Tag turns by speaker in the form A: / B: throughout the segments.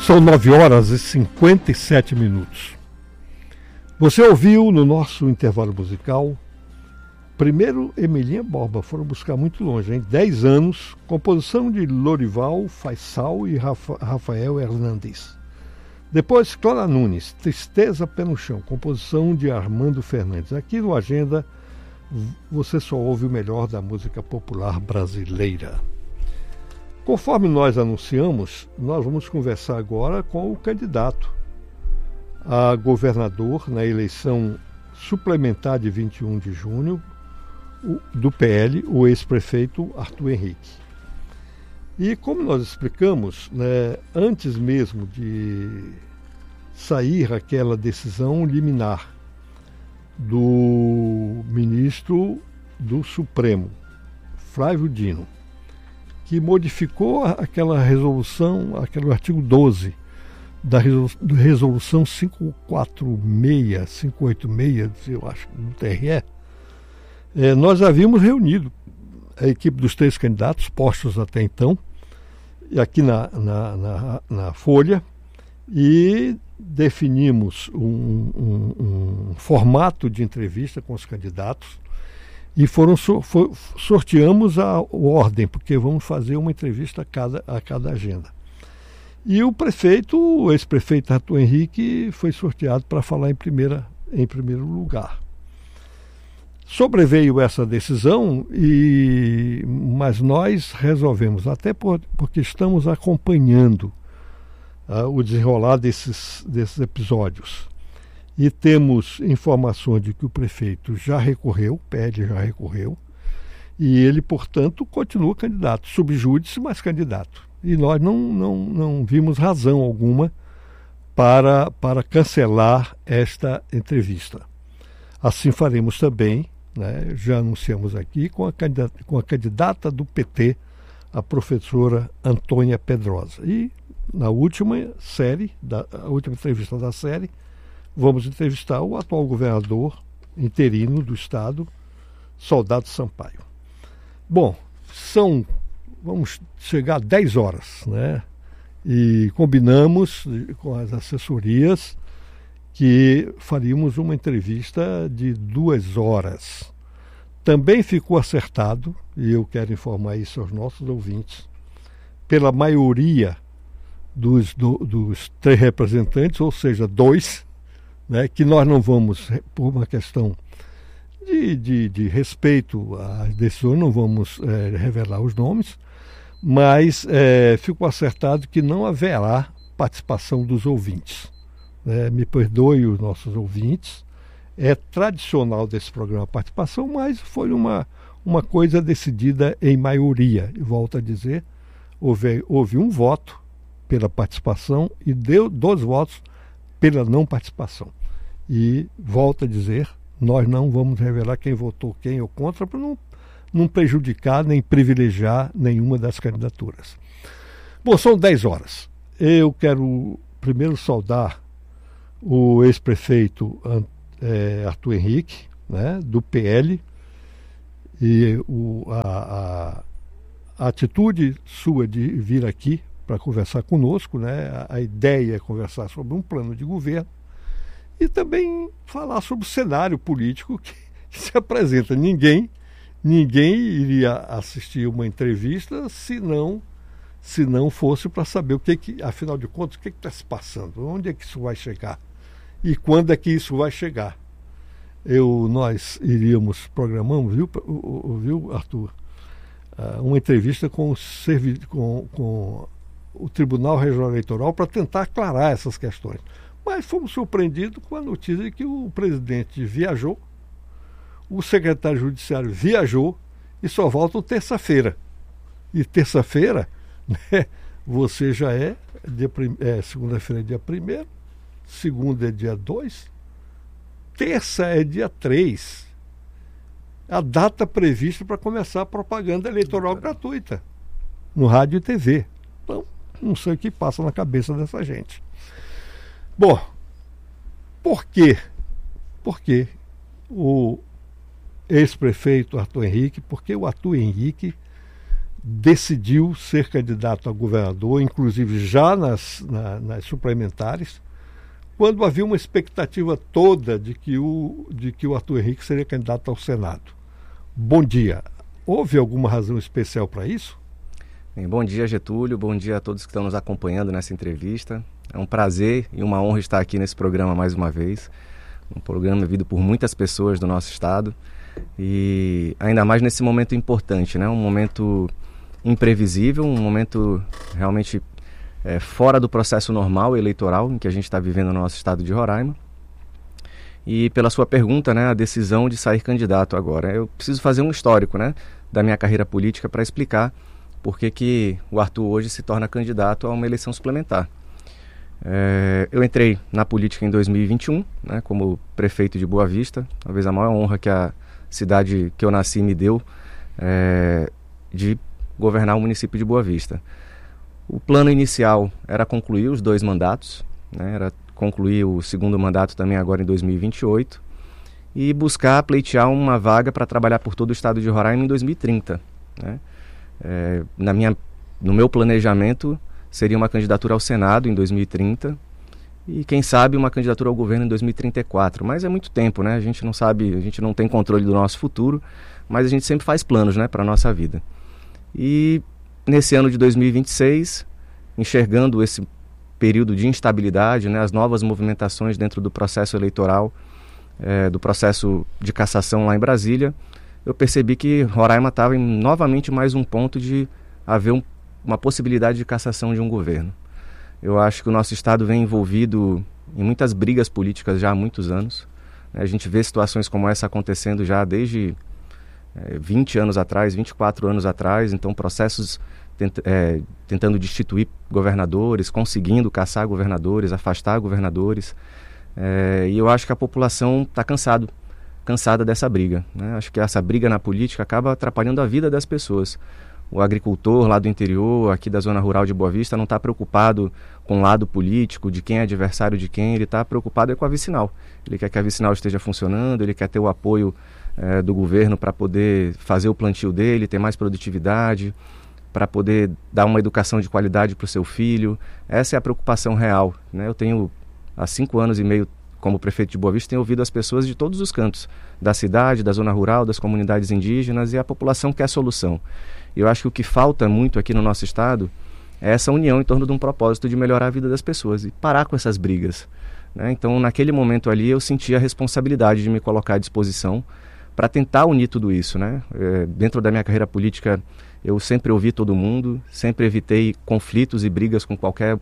A: São 9h57. Você ouviu no nosso intervalo musical, primeiro Emilinha Borba, foram buscar muito longe, hein? 10 anos, composição de Lorival Faisal e Rafael Hernandes. Depois, Clara Nunes, Tristeza Pé no Chão, composição de Armando Fernandes. Aqui no Agenda, você só ouve o melhor da música popular brasileira. Conforme nós anunciamos, nós vamos conversar agora com o candidato a governador na eleição suplementar de 21 de junho do PL, o ex-prefeito Arthur Henrique. E como nós explicamos, né, antes mesmo de sair aquela decisão liminar do ministro do Supremo, Flávio Dino, que modificou aquela resolução, aquele artigo 12 da resolução 586, eu acho, do TRE, nós havíamos reunido a equipe dos 3 candidatos postos até então, aqui na Folha, e definimos um formato de entrevista com os candidatos e sorteamos a ordem, porque vamos fazer uma entrevista a cada agenda. E o ex-prefeito Arthur Henrique foi sorteado para falar em primeiro lugar. Sobreveio essa decisão, mas nós resolvemos, até porque estamos acompanhando o desenrolar desses episódios. E temos informações de que o prefeito já recorreu, o PL já recorreu, e ele, portanto, continua candidato, sub júdice, mas candidato. E nós não vimos razão alguma para cancelar esta entrevista. Assim faremos também, né, já anunciamos aqui, com a candidata do PT, a professora Antônia Pedrosa. E na última entrevista da série, vamos entrevistar o atual governador interino do estado, Soldado Sampaio. Bom, vamos chegar a 10 horas, né? E combinamos com as assessorias que faríamos uma entrevista de 2 horas. Também ficou acertado, e eu quero informar isso aos nossos ouvintes, pela maioria dos 3 representantes, ou seja, 2, né, que nós não vamos, por uma questão de respeito às decisões, não vamos revelar os nomes, mas ficou acertado que não haverá participação dos ouvintes. Me perdoe os nossos ouvintes, é tradicional desse programa a participação, mas foi uma coisa decidida em maioria. E volto a dizer, houve um voto pela participação e deu 2 votos pela não participação. E volto a dizer, nós não vamos revelar quem votou quem ou contra para não prejudicar nem privilegiar nenhuma das candidaturas. Bom, são 10 horas. Eu quero primeiro saudar o ex-prefeito Arthur Henrique, né, do PL, e a atitude sua de vir aqui para conversar conosco, né, a ideia é conversar sobre um plano de governo e também falar sobre o cenário político que se apresenta. Ninguém iria assistir uma entrevista se não fosse para saber afinal de contas, o que está se passando, onde é que isso vai chegar e quando é que isso vai chegar. Nós programamos, viu, Arthur, uma entrevista com o Tribunal Regional Eleitoral para tentar aclarar essas questões. Mas fomos surpreendidos com a notícia de que o presidente viajou, o secretário judiciário viajou e só voltam terça-feira. E terça-feira, né, você já segunda-feira é dia 1º, segunda é dia 2, terça é dia 3. A data prevista para começar a propaganda eleitoral gratuita no rádio e TV. Então, não sei o que passa na cabeça dessa gente. Bom, por quê? Porque o ex-prefeito Arthur Henrique, porque o Arthur Henrique decidiu ser candidato a governador, inclusive já nas suplementares, quando havia uma expectativa toda de que o Arthur Henrique seria candidato ao Senado. Bom dia. Houve alguma razão especial para isso?
B: Bem, bom dia, Getúlio. Bom dia a todos que estão nos acompanhando nessa entrevista. É um prazer e uma honra estar aqui nesse programa mais uma vez. Um programa vivido por muitas pessoas do nosso estado. E ainda mais nesse momento importante, né? Um momento imprevisível, um momento realmente fora do processo normal eleitoral em que a gente está vivendo no nosso estado de Roraima. E pela sua pergunta, né, a decisão de sair candidato agora. Eu preciso fazer um histórico, né, da minha carreira política para explicar por que o Arthur hoje se torna candidato a uma eleição suplementar. Eu entrei na política em 2021, né, como prefeito de Boa Vista, talvez a maior honra que a cidade que eu nasci me deu, de governar o município de Boa Vista. O plano inicial era concluir os 2 mandatos, né, era concluir o segundo mandato também agora em 2028 e buscar pleitear uma vaga para trabalhar por todo o estado de Roraima em 2030. Né? No meu planejamento seria uma candidatura ao Senado em 2030 e quem sabe uma candidatura ao governo em 2034, mas é muito tempo, né? A gente não sabe, a gente não tem controle do nosso futuro, mas a gente sempre faz planos, né, para a nossa vida. E nesse ano de 2026, enxergando esse período de instabilidade, né, as novas movimentações dentro do processo eleitoral, do processo de cassação lá em Brasília, eu percebi que Roraima estava em novamente mais um ponto de haver uma possibilidade de cassação de um governo. Eu acho que o nosso estado vem envolvido em muitas brigas políticas já há muitos anos. A gente vê situações como essa acontecendo já desde 20 anos atrás, 24 anos atrás, então processos tentando destituir governadores, conseguindo caçar governadores, afastar governadores. E eu acho que a população está cansada dessa briga. Né? Acho que essa briga na política acaba atrapalhando a vida das pessoas. O agricultor lá do interior, aqui da zona rural de Boa Vista, não está preocupado com o lado político, de quem é adversário de quem, ele está preocupado com a vicinal. Ele quer que a vicinal esteja funcionando, ele quer ter o apoio do governo para poder fazer o plantio dele, ter mais produtividade, para poder dar uma educação de qualidade para o seu filho. Essa é a preocupação real. Né? Eu tenho, há 5 anos e meio, como prefeito de Boa Vista, tenho ouvido as pessoas de todos os cantos, da cidade, da zona rural, das comunidades indígenas, e a população quer solução. Eu acho que o que falta muito aqui no nosso estado é essa união em torno de um propósito de melhorar a vida das pessoas e parar com essas brigas. Né? Então, naquele momento ali, eu senti a responsabilidade de me colocar à disposição para tentar unir tudo isso. Né? Dentro da minha carreira política, eu sempre ouvi todo mundo, sempre evitei conflitos e brigas com qualquer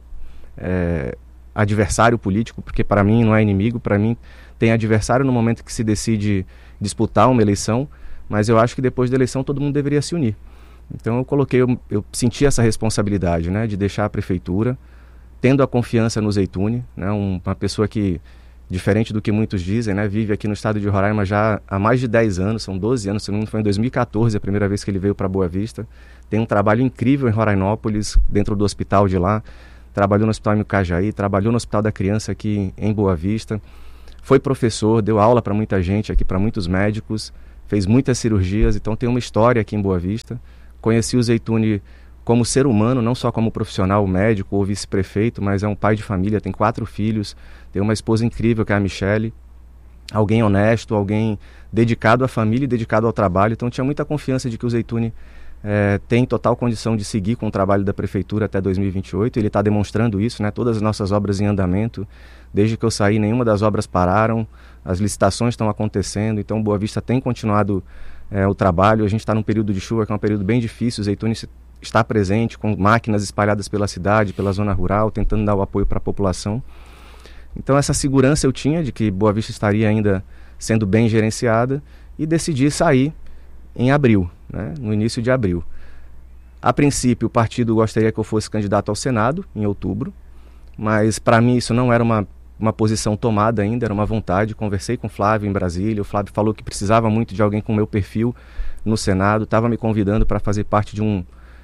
B: adversário político, porque para mim não é inimigo, para mim tem adversário no momento que se decide disputar uma eleição, mas eu acho que depois da eleição todo mundo deveria se unir. Então eu senti essa responsabilidade, né, de deixar a prefeitura, tendo a confiança no Zeytuni, né, uma pessoa que, diferente do que muitos dizem, né, vive aqui no estado de Roraima já há mais de 10 anos, são 12 anos, se não me engano, foi em 2014 a primeira vez que ele veio para Boa Vista. Tem um trabalho incrível em Rorainópolis, dentro do hospital de lá, trabalhou no Hospital Mucajaí, trabalhou no Hospital da Criança aqui em Boa Vista, foi professor, deu aula para muita gente aqui, para muitos médicos, fez muitas cirurgias, então tem uma história aqui em Boa Vista. Conheci o Zeytuni como ser humano, não só como profissional, médico ou vice-prefeito, mas é um pai de família, tem 4 filhos, tem uma esposa incrível que é a Michele, alguém honesto, alguém dedicado à família e dedicado ao trabalho, então tinha muita confiança de que o Zeytuni tem total condição de seguir com o trabalho da prefeitura até 2028, ele está demonstrando isso, né? Todas as nossas obras em andamento, desde que eu saí nenhuma das obras pararam, as licitações estão acontecendo, então Boa Vista tem continuado o trabalho. A gente está num período de chuva que é um período bem difícil, o Zeytuni está presente com máquinas espalhadas pela cidade, pela zona rural, tentando dar o apoio para a população. Então essa segurança eu tinha de que Boa Vista estaria ainda sendo bem gerenciada e decidi sair em abril, né, no início de abril. A princípio o partido gostaria que eu fosse candidato ao Senado em outubro, mas para mim isso não era uma posição tomada ainda, era uma vontade. Conversei com o Flávio em Brasília, o Flávio falou que precisava muito de alguém com o meu perfil no Senado, estava me convidando para fazer parte de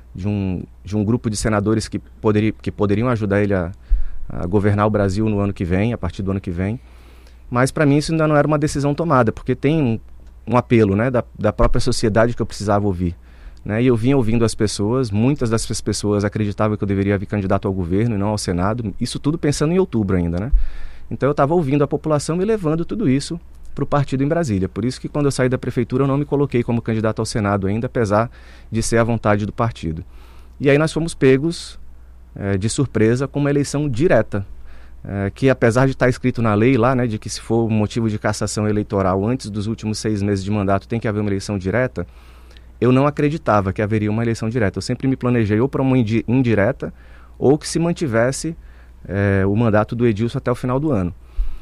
B: um grupo de senadores que poderiam ajudar ele a governar o Brasil no ano que vem, a partir do ano que vem. Mas para mim isso ainda não era uma decisão tomada, porque tem um apelo, né, da própria sociedade que eu precisava ouvir. né? E eu vinha ouvindo as pessoas, muitas dessas pessoas acreditavam que eu deveria vir candidato ao governo e não ao Senado, isso tudo pensando em outubro ainda, né? Então eu estava ouvindo a população e levando tudo isso para o partido em Brasília. Por isso que quando eu saí da prefeitura eu não me coloquei como candidato ao Senado ainda, apesar de ser a vontade do partido. E aí nós fomos pegos de surpresa com uma eleição direta, que apesar de estar escrito na lei lá, né, de que se for motivo de cassação eleitoral antes dos últimos 6 meses de mandato tem que haver uma eleição direta, eu não acreditava que haveria uma eleição direta. Eu sempre me planejei ou para uma indireta ou que se mantivesse o mandato do Edilson até o final do ano.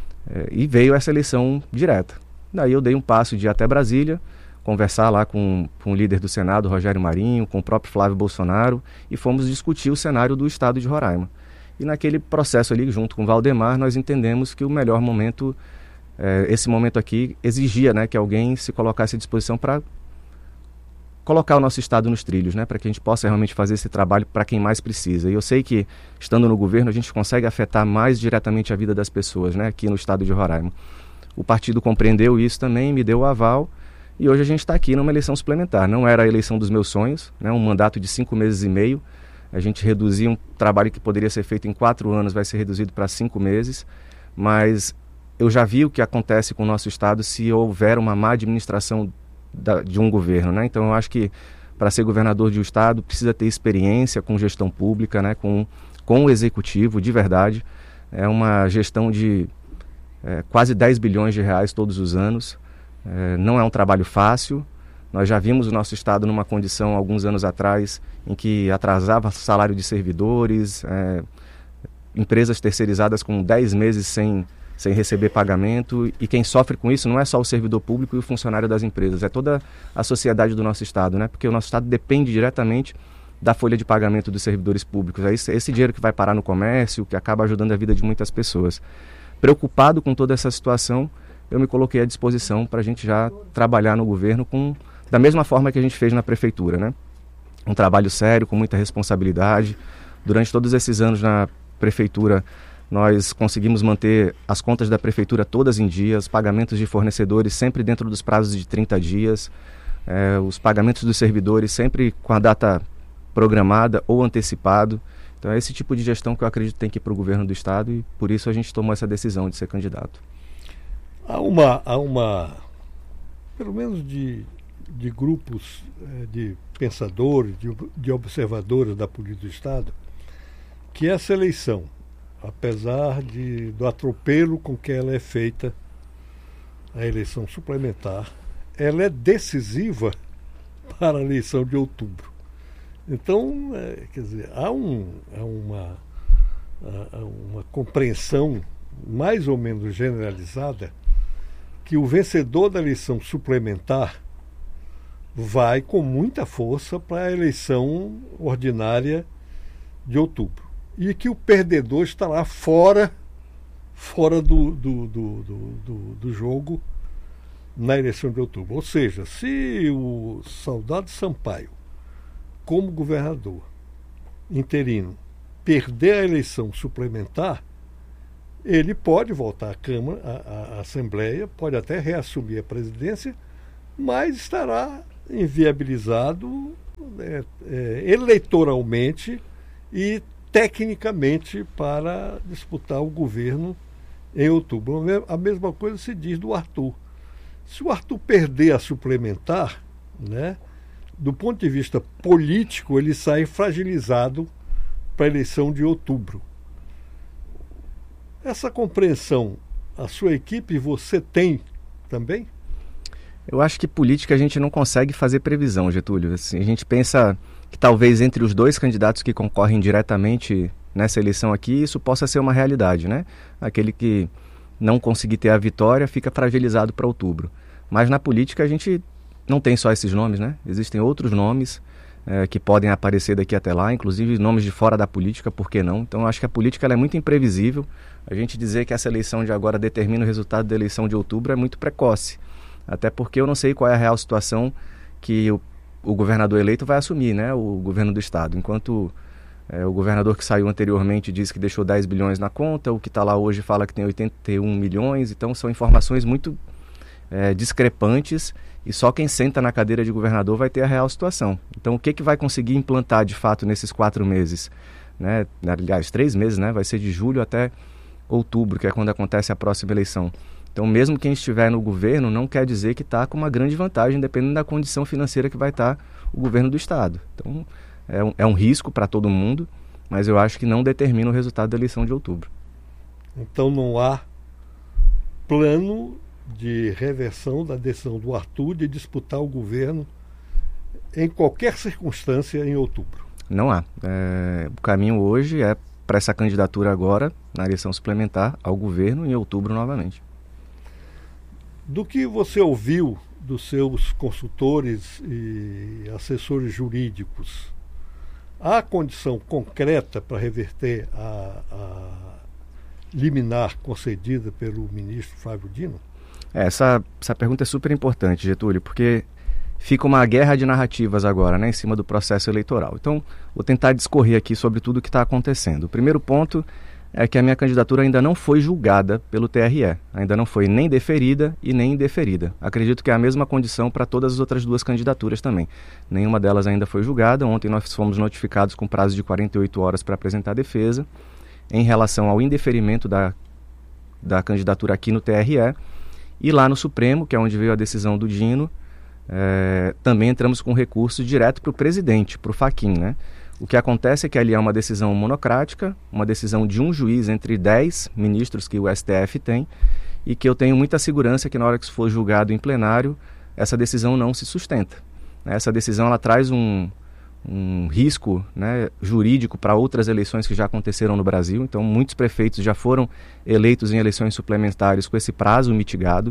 B: E veio essa eleição direta. Daí eu dei um passo de ir até Brasília, conversar lá com o líder do Senado, Rogério Marinho, com o próprio Flávio Bolsonaro, e fomos discutir o cenário do estado de Roraima. E naquele processo ali, junto com o Valdemar, nós entendemos que o melhor momento, esse momento aqui, exigia, né, que alguém se colocasse à disposição para colocar o nosso estado nos trilhos, né, para que a gente possa realmente fazer esse trabalho para quem mais precisa. E eu sei que, estando no governo, a gente consegue afetar mais diretamente a vida das pessoas, né, aqui no estado de Roraima. O partido compreendeu isso também, me deu o aval, e hoje a gente está aqui numa eleição suplementar. Não era a eleição dos meus sonhos, né, um mandato de 5 meses e meio. A gente reduzia um trabalho que poderia ser feito em 4 anos, vai ser reduzido para 5 meses, mas eu já vi o que acontece com o nosso estado se houver uma má administração de um governo, né? Então eu acho que para ser governador de um estado precisa ter experiência com gestão pública, né? com o executivo, de verdade. É uma gestão de quase 10 bilhões de reais todos os anos. Não é um trabalho fácil. Nós já vimos o nosso estado numa condição, alguns anos atrás, em que atrasava salário de servidores, empresas terceirizadas com 10 meses sem receber pagamento, e quem sofre com isso não é só o servidor público e o funcionário das empresas, é toda a sociedade do nosso estado, né? Porque o nosso estado depende diretamente da folha de pagamento dos servidores públicos. É esse dinheiro que vai parar no comércio, que acaba ajudando a vida de muitas pessoas. Preocupado com toda essa situação, eu me coloquei à disposição para a gente já trabalhar no governo da mesma forma que a gente fez na prefeitura, né? Um trabalho sério, com muita responsabilidade. Durante todos esses anos na prefeitura, nós conseguimos manter as contas da prefeitura todas em dia, os pagamentos de fornecedores sempre dentro dos prazos de 30 dias, os pagamentos dos servidores sempre com a data programada ou antecipado. Então é esse tipo de gestão que eu acredito que tem que ir para o governo do estado, e por isso a gente tomou essa decisão de ser candidato.
A: Há uma pelo menos de grupos de pensadores, de observadores da política do estado, que essa eleição, apesar do atropelo com que ela é feita, a eleição suplementar, ela é decisiva para a eleição de outubro. Então, quer dizer, há uma compreensão mais ou menos generalizada que o vencedor da eleição suplementar vai com muita força para a eleição ordinária de outubro. E que o perdedor estará fora do jogo na eleição de outubro. Ou seja, se o Soldado Sampaio, como governador interino, perder a eleição suplementar, ele pode voltar à Câmara, à Assembleia, pode até reassumir a presidência, mas estará inviabilizado eleitoralmente e tecnicamente para disputar o governo em outubro. A mesma coisa se diz do Arthur. Se o Arthur perder a suplementar, né, do ponto de vista político, ele sai fragilizado para a eleição de outubro. Essa compreensão, a sua equipe, você tem também?
B: Eu acho que política a gente não consegue fazer previsão, Getúlio. Assim, a gente pensa que talvez entre os 2 candidatos que concorrem diretamente nessa eleição aqui, isso possa ser uma realidade, né? Aquele que não conseguir ter a vitória fica fragilizado para outubro. Mas na política a gente não tem só esses nomes, né? Existem outros nomes que podem aparecer daqui até lá, inclusive nomes de fora da política, por que não? Então eu acho que a política ela é muito imprevisível. A gente dizer que essa eleição de agora determina o resultado da eleição de outubro é muito precoce. Até porque eu não sei qual é a real situação que o governador eleito vai assumir, né? O governo do estado. Enquanto o governador que saiu anteriormente disse que deixou 10 bilhões na conta, o que está lá hoje fala que tem 81 milhões. Então são informações muito discrepantes, e só quem senta na cadeira de governador vai ter a real situação. Então, o que vai conseguir implantar de fato nesses 4 meses? Né? Aliás, 3 meses, né? Vai ser de julho até outubro, que é quando acontece a próxima eleição. Então, mesmo quem estiver no governo não quer dizer que está com uma grande vantagem, dependendo da condição financeira que vai estar o governo do Estado. Então, é um risco para todo mundo, mas eu acho que não determina o resultado da eleição de outubro.
A: Então, não há plano de reversão da decisão do Arthur de disputar o governo em qualquer circunstância em outubro?
B: Não há. O caminho hoje é para essa candidatura agora, na eleição suplementar, ao governo em outubro novamente.
A: Do que você ouviu dos seus consultores e assessores jurídicos, há condição concreta para reverter a liminar concedida pelo ministro Flávio Dino?
B: Essa pergunta é super importante, Getúlio, porque fica uma guerra de narrativas agora, né, em cima do processo eleitoral. Então, vou tentar discorrer aqui sobre tudo o que está acontecendo. O primeiro ponto é que a minha candidatura ainda não foi julgada pelo TRE. Ainda não foi nem deferida e nem indeferida. Acredito que é a mesma condição para todas as outras 2 candidaturas também. Nenhuma delas ainda foi julgada. Ontem nós fomos notificados com prazo de 48 horas para apresentar a defesa em relação ao indeferimento da candidatura aqui no TRE. E lá no Supremo, que é onde veio a decisão do Dino, também entramos com recurso direto para o presidente, para o Fachin, né? O que acontece é que ali é uma decisão monocrática, uma decisão de um juiz entre 10 ministros que o STF tem, e que eu tenho muita segurança que na hora que isso for julgado em plenário, essa decisão não se sustenta. Essa decisão ela traz um risco, né, jurídico para outras eleições que já aconteceram no Brasil. Então, muitos prefeitos já foram eleitos em eleições suplementares com esse prazo mitigado.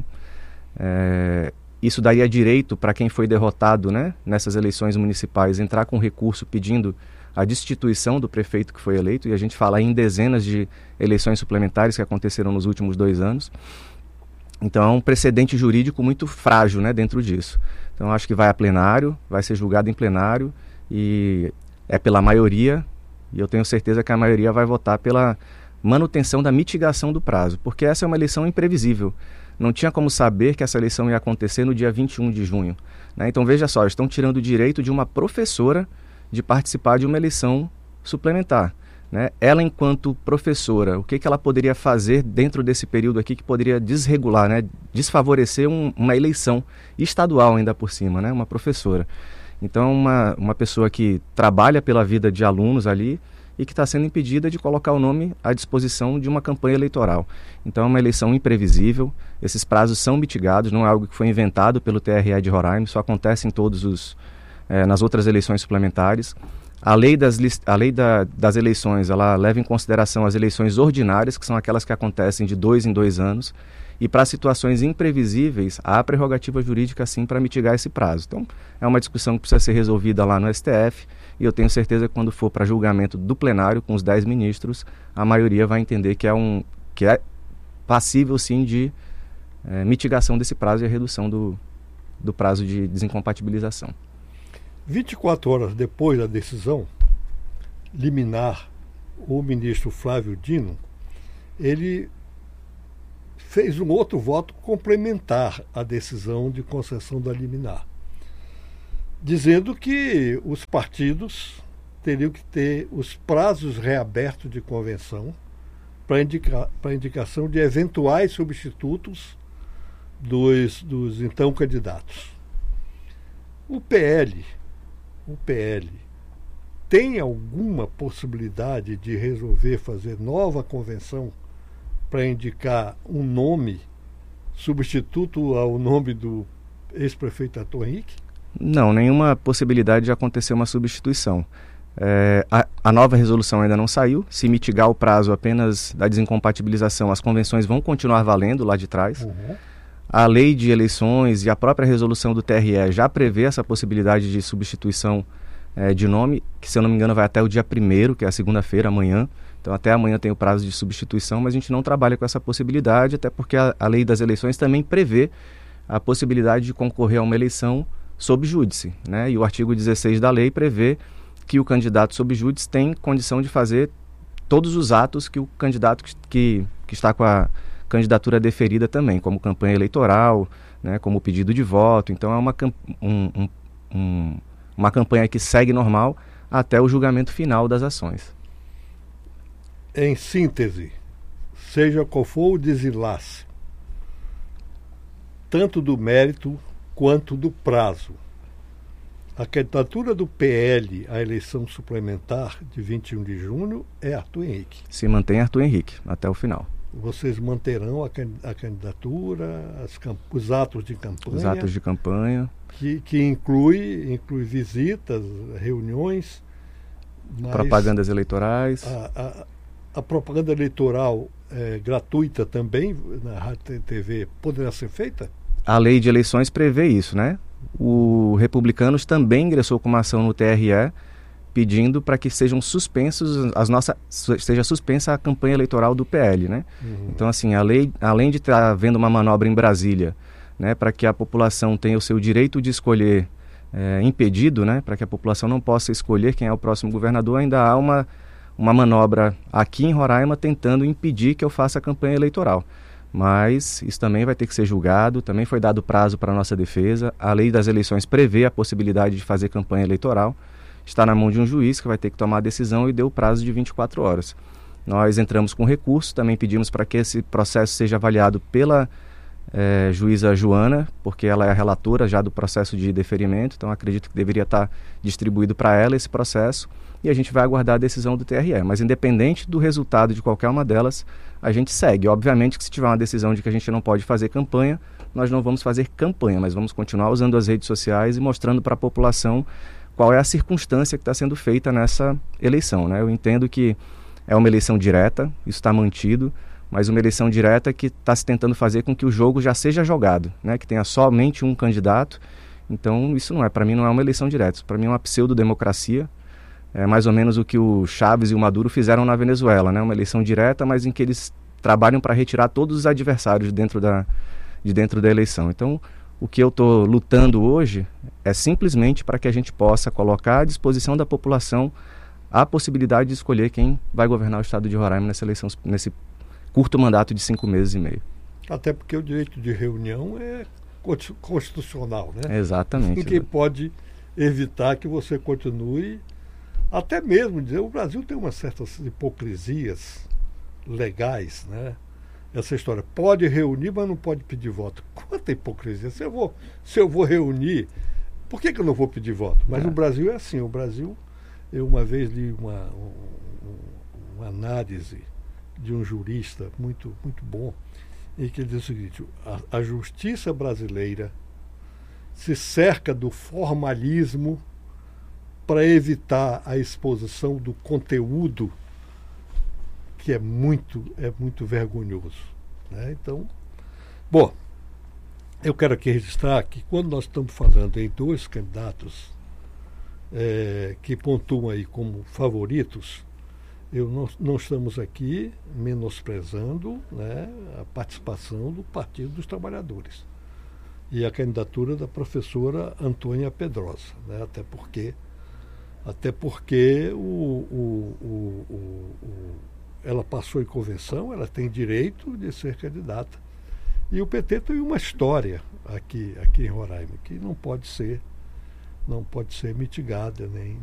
B: Isso daria direito para quem foi derrotado, né, nessas eleições municipais entrar com recurso pedindo a destituição do prefeito que foi eleito, e a gente fala em dezenas de eleições suplementares que aconteceram nos últimos 2 anos. Então é um precedente jurídico muito frágil, né, dentro disso. Então acho que vai a plenário, vai ser julgado em plenário, e é pela maioria, e eu tenho certeza que a maioria vai votar pela manutenção da mitigação do prazo, porque essa é uma eleição imprevisível. Não tinha como saber que essa eleição ia acontecer no dia 21 de junho. Né? Então, veja só, estão tirando o direito de uma professora de participar de uma eleição suplementar. Né? Ela, enquanto professora, o que ela poderia fazer dentro desse período aqui que poderia desregular, né? Desfavorecer uma eleição estadual ainda por cima, né? Uma professora. Então, uma pessoa que trabalha pela vida de alunos ali, e que está sendo impedida de colocar o nome à disposição de uma campanha eleitoral. Então é uma eleição imprevisível, esses prazos são mitigados, não é algo que foi inventado pelo TRE de Roraima, isso acontece em nas outras eleições suplementares. A lei das eleições, ela leva em consideração as eleições ordinárias, que são aquelas que acontecem de 2 em 2 anos, e para situações imprevisíveis, há prerrogativa jurídica sim para mitigar esse prazo. Então é uma discussão que precisa ser resolvida lá no STF, e eu tenho certeza que quando for para julgamento do plenário com os 10 ministros, a maioria vai entender que é passível sim de mitigação desse prazo e a redução do prazo de desincompatibilização.
A: 24 horas depois da decisão liminar, o ministro Flávio Dino, ele fez um outro voto complementar à decisão de concessão da liminar, dizendo que os partidos teriam que ter os prazos reabertos de convenção para indicação de eventuais substitutos dos então candidatos. O PL tem alguma possibilidade de resolver fazer nova convenção para indicar um nome substituto ao nome do ex-prefeito Arthur Henrique?
B: Não, nenhuma possibilidade de acontecer uma substituição. A nova resolução ainda não saiu. Se mitigar o prazo apenas da desincompatibilização, as convenções vão continuar valendo lá de trás.
A: Uhum.
B: A lei de eleições e a própria resolução do TRE já prevê essa possibilidade de substituição de nome, que se eu não me engano vai até o dia 1º, que é a segunda-feira, amanhã. Então até amanhã tem o prazo de substituição, mas a gente não trabalha com essa possibilidade, até porque a lei das eleições também prevê a possibilidade de concorrer a uma eleição sob júdice, né? E o artigo 16 da lei prevê que o candidato sob júdice tem condição de fazer todos os atos que o candidato que está com a candidatura deferida também, como campanha eleitoral, né, como pedido de voto. Então é uma campanha que segue normal até o julgamento final das ações.
A: Em síntese, seja qual for o desenlace, tanto do mérito quanto do prazo, a candidatura do PL à eleição suplementar de 21 de junho é Arthur Henrique.
B: Se mantém Arthur Henrique até o final.
A: Vocês manterão a candidatura, os atos de campanha.
B: Os atos de campanha.
A: Que inclui visitas, reuniões.
B: Propagandas eleitorais.
A: A propaganda eleitoral gratuita também na Rádio e TV poderá ser feita?
B: A lei de eleições prevê isso, né? O Republicanos também ingressou com uma ação no TRE pedindo para que sejam suspensos seja suspensa a campanha eleitoral do PL, né? Uhum. Então, assim, a lei, além de estar havendo uma manobra em Brasília, né, para que a população tenha o seu direito de escolher impedido, né, para que a população não possa escolher quem é o próximo governador, ainda há uma manobra aqui em Roraima tentando impedir que eu faça a campanha eleitoral. Mas isso também vai ter que ser julgado, também foi dado prazo para a nossa defesa. A lei das eleições prevê a possibilidade de fazer campanha eleitoral. Está na mão de um juiz que vai ter que tomar a decisão e deu o prazo de 24 horas. Nós entramos com recurso, também pedimos para que esse processo seja avaliado pela juíza Joana, porque ela é a relatora já do processo de deferimento, então acredito que deveria estar distribuído para ela esse processo e a gente vai aguardar a decisão do TRE. Mas independente do resultado de qualquer uma delas, a gente segue. Obviamente que se tiver uma decisão de que a gente não pode fazer campanha, nós não vamos fazer campanha, mas vamos continuar usando as redes sociais e mostrando para a população qual é a circunstância que está sendo feita nessa eleição, né? Eu entendo que é uma eleição direta, isso está mantido, mas uma eleição direta que está se tentando fazer com que o jogo já seja jogado, né? Que tenha somente um candidato. Então isso para mim não é uma eleição direta, para mim é uma pseudo-democracia. É mais ou menos o que o Chávez e o Maduro fizeram na Venezuela, né? Uma eleição direta, mas em que eles trabalham para retirar todos os adversários de dentro da eleição. Então, o que eu estou lutando hoje é simplesmente para que a gente possa colocar à disposição da população a possibilidade de escolher quem vai governar o estado de Roraima nessa eleição, nesse curto mandato de 5 meses e meio.
A: Até porque o direito de reunião é constitucional, né?
B: Exatamente.
A: Ninguém pode evitar que você continue. Até mesmo dizer, o Brasil tem umas certas hipocrisias legais, né? Essa história, pode reunir, mas não pode pedir voto. Quanta hipocrisia! Se eu vou reunir, por que eu não vou pedir voto? Mas no Brasil é assim, o Brasil, eu uma vez li uma análise de um jurista muito, muito bom, em que ele diz o seguinte, a justiça brasileira se cerca do formalismo para evitar a exposição do conteúdo que é muito vergonhoso, né? Então, bom, eu quero aqui registrar que quando nós estamos falando em 2 candidatos que pontuam aí como favoritos, não estamos aqui menosprezando, né, a participação do Partido dos Trabalhadores e a candidatura da professora Antônia Pedrosa, né, até porque ela passou em convenção, ela tem direito de ser candidata. E o PT tem uma história aqui em Roraima que não pode ser mitigada, nem